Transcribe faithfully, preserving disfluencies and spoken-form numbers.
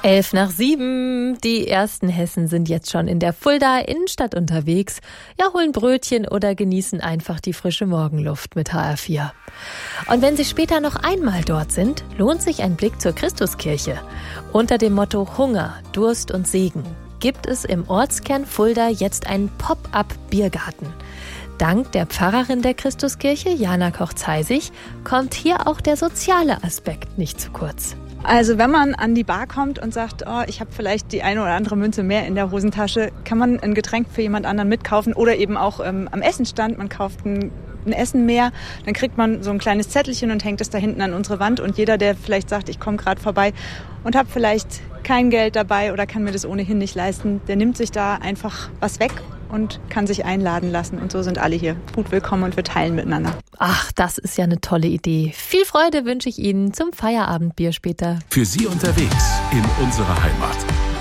Elf nach sieben. Die ersten Hessen sind jetzt schon in der Fuldaer Innenstadt unterwegs. Ja, holen Brötchen oder genießen einfach die frische Morgenluft mit H R vier. Und wenn Sie später noch einmal dort sind, lohnt sich ein Blick zur Christuskirche. Unter dem Motto Hunger, Durst und Segen gibt es im Ortskern Fulda jetzt einen Pop-up-Biergarten. Dank der Pfarrerin der Christuskirche, Jana Koch-Zeisig, kommt hier auch der soziale Aspekt nicht zu kurz. Also wenn man an die Bar kommt und sagt, oh, ich habe vielleicht die eine oder andere Münze mehr in der Hosentasche, kann man ein Getränk für jemand anderen mitkaufen oder eben auch ähm, am Essenstand, man kauft ein, ein Essen mehr, dann kriegt man so ein kleines Zettelchen und hängt es da hinten an unsere Wand und jeder, der vielleicht sagt, ich komme gerade vorbei und habe vielleicht kein Geld dabei oder kann mir das ohnehin nicht leisten, der nimmt sich da einfach was weg und kann sich einladen lassen. Und so sind alle hier gut willkommen und wir teilen miteinander. Ach, das ist ja eine tolle Idee. Viel Freude wünsche ich Ihnen zum Feierabendbier später. Für Sie unterwegs in unserer Heimat.